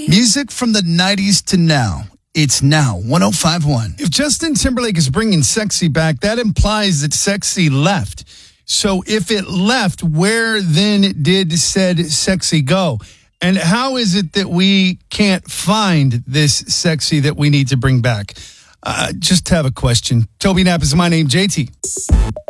Music from the 90s to now. It's now 105.1. If Justin Timberlake is bringing Sexy back, that implies that Sexy left. So if it left, where then did said Sexy go? And how is it that we can't find this Sexy that we need to bring back? Just have a question. Toby Knapp is my name, JT.